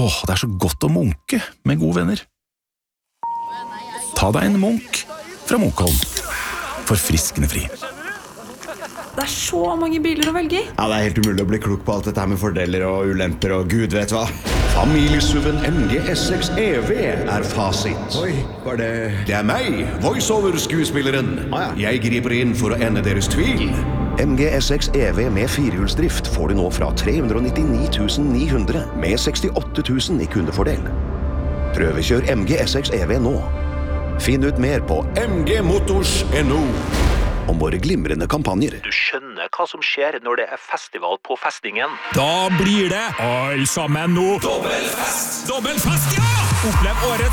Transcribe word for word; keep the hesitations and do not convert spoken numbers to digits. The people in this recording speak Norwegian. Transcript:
Åh, det er så godt å munke med gode venner. Ta deg en munk fra Munkholm. Forfriskende fri. Det er så mange biler å velge i. Ja, det er helt umulig å bli klok på alt dette her med fordeler og ulemper og gud vet hva. Familiesuven M G S seks E V er fasit. Oi, var det... Det er meg, voiceover-skuespilleren. Ah, ja. Jeg griper inn for å ende deres tvil. M G S seks E V med firehjulsdrift får du nå fra tre hundre nittini tusen ni hundre med sekstiåtte tusen i kundefordel. Prøvekjør M G S seks E V nå. Finn ut mer på M G Motors punktum N O. om våre glimrende kampanjer. Du skjønner hva som skjer når det er festival på festningen. Da blir det all sammen nå. Dobbelfest! Dobbelfest, ja! Opplev årets